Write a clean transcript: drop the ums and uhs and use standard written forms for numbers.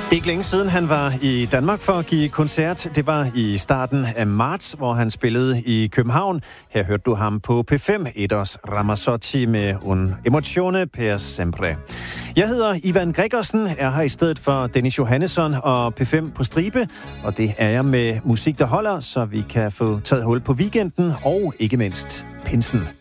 Det er ikke længe siden, han var i Danmark for at give koncert. Det var i starten af marts, hvor han spillede i København. Her hørte du ham på P5, Eros Ramazzotti med Un emozione per sempre. Jeg hedder Ivan Gregersen, er her i stedet for Dennis Johannesson og P5 på stribe. Og det er jeg med musik, der holder, så vi kan få taget hul på weekenden og ikke mindst pinsen.